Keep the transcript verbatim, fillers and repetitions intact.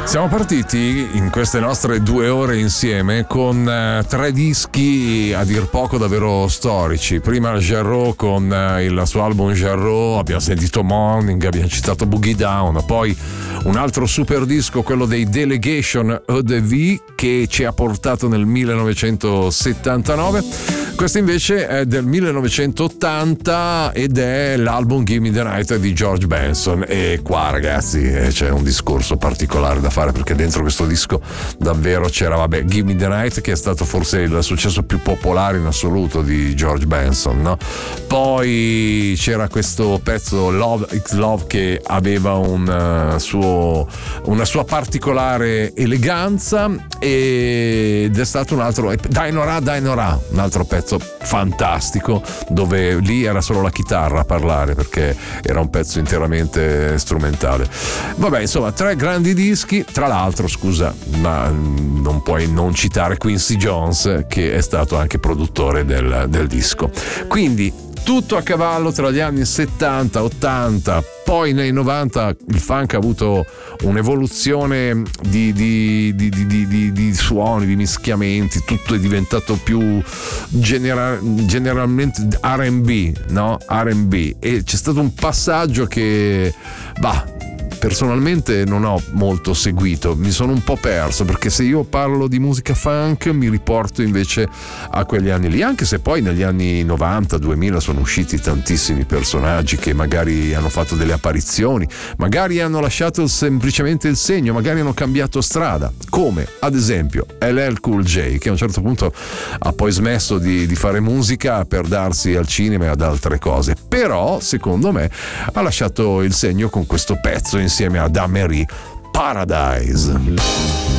Siamo partiti in queste nostre due ore insieme con eh, tre dischi a dir poco davvero storici. Prima Jarreau con eh, il suo album Jarreau, abbiamo sentito Morning, abbiamo citato Boogie Down, poi un altro super disco, quello dei Delegation E D V, che ci ha portato nel millenovecentosettantanove. Questo invece è del millenovecentottanta ed è l'album Give Me the Night di George Benson. E qua, ragazzi, c'è un discorso particolare da fare, perché dentro questo disco davvero c'era, vabbè, Give Me the Night, che è stato forse il successo più popolare in assoluto di George Benson, no? Poi c'era questo pezzo Love It's Love, che aveva un uh, suo, una sua particolare eleganza, ed è stato un altro Dinora Dinora, un altro pezzo fantastico, dove lì era solo la chitarra a parlare, perché era un pezzo interamente strumentale. Vabbè, insomma, tre grandi dischi. Tra l'altro, scusa, ma non puoi non citare Quincy Jones, che è stato anche produttore del, del disco. Quindi tutto a cavallo tra gli anni settanta, ottanta, poi nei novanta il funk ha avuto un'evoluzione di, di, di, di, di, di suoni, di mischiamenti, tutto è diventato più genera- generalmente R and B, no? R and B, e c'è stato un passaggio che, bah, personalmente non ho molto seguito, mi sono un po' perso, perché se io parlo di musica funk mi riporto invece a quegli anni lì, anche se poi negli anni novanta duemila sono usciti tantissimi personaggi che magari hanno fatto delle apparizioni, magari hanno lasciato semplicemente il segno, magari hanno cambiato strada, come ad esempio L L Cool J, che a un certo punto ha poi smesso di, di fare musica per darsi al cinema e ad altre cose, però secondo me ha lasciato il segno con questo pezzo insieme a Dame Marie, Paradise.